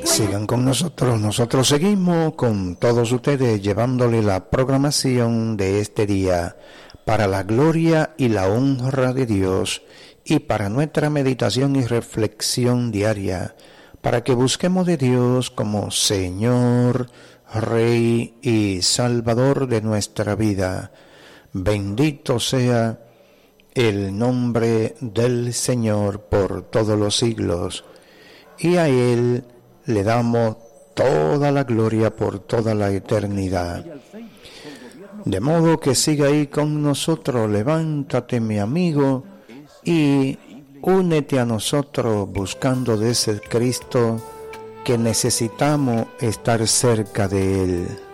Sigan con nosotros, nosotros seguimos con todos ustedes llevándole la programación de este día para la gloria y la honra de Dios y para nuestra meditación y reflexión diaria, para que busquemos de Dios como Señor, Rey y Salvador de nuestra vida. Bendito sea el nombre del Señor por todos los siglos, y a Él le damos toda la gloria por toda la eternidad. De modo que siga ahí con nosotros, levántate mi amigo y únete a nosotros buscando de ese Cristo que necesitamos estar cerca de Él.